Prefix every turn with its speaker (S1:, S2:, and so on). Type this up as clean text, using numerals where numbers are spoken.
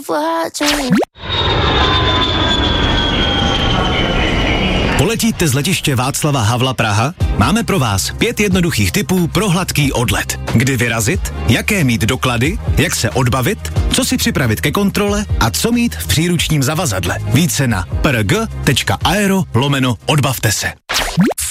S1: Poletíte z letiště Václava Havla Praha? Máme pro vás 5 jednoduchých tipů pro hladký odlet. Kdy vyrazit, jaké mít doklady, jak se odbavit, co si připravit ke kontrole a co mít v příručním zavazadle. Více na prg.aero/odbavte se.